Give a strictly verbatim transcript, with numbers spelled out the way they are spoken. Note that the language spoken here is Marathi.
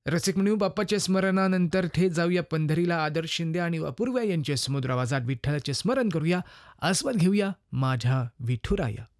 रसिक म्हणून बाप्पाच्या स्मरणानंतर थेट जाऊया पंढरीला. आदर्श शिंदे आणि अपूर्वा यांच्या सुमधुर आवाजात विठ्ठलाचे स्मरण करूया. आस्वाद घेऊया माझ्या विठुराया.